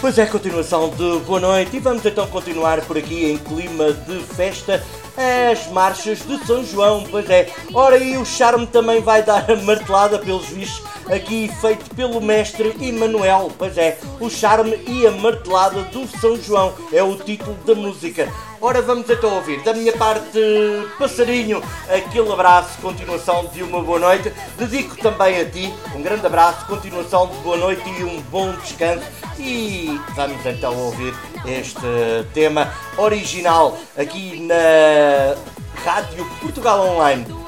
Pois é, continuação de boa noite e vamos então continuar por aqui em clima de festa as marchas de São João, pois é. Ora, e o charme também vai dar a martelada pelos vistos, aqui feito pelo mestre Emanuel, pois é, o charme e a martelada do São João é o título da música. Ora, vamos então ouvir. Da minha parte, passarinho, aquele abraço, continuação de uma boa noite. Dedico também a ti um grande abraço, continuação de boa noite e um bom descanso. E vamos então ouvir este tema original aqui na Rádio Portugal Online.